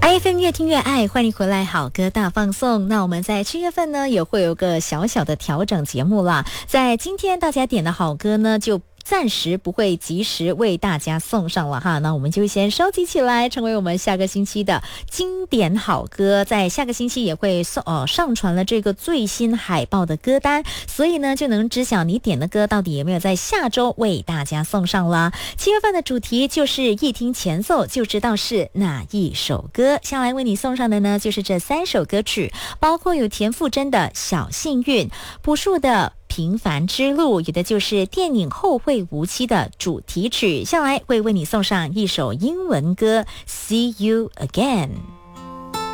AFM 越听越爱，欢迎回来，好歌大放送。那我们在7月份呢，也会有个小小的调整节目啦。在今天大家点的好歌呢，就暂时不会及时为大家送上了哈，那我们就先收集起来，成为我们下个星期的经典好歌。在下个星期也会上传了这个最新海报的歌单，所以呢就能知晓你点的歌到底有没有在下周为大家送上了。7月份的主题就是一听前奏就知道是哪一首歌，下来为你送上的呢就是这3首歌曲，包括有田馥甄的《小幸运》，朴树的平凡之路，有的就是电影《后会无期》的主题曲。下来会为你送上一首英文歌 See You Again。